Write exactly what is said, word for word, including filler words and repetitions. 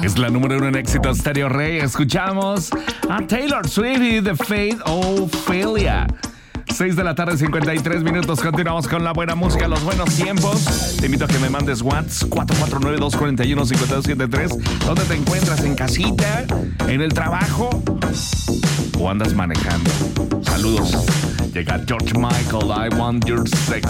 Es la número uno en éxito Stereo Rey. Escuchamos a Taylor Swift y The Fate Ophelia. seis de la tarde, cincuenta y tres minutos. Continuamos con la buena música, los buenos tiempos. Te invito a que me mandes WhatsApp cuatro cuatro nueve, dos cuatro uno, cinco dos siete tres. ¿Dónde te encuentras? ¿En casita? ¿En el trabajo? ¿O andas manejando? Saludos. Llega George Michael, I Want Your Sex.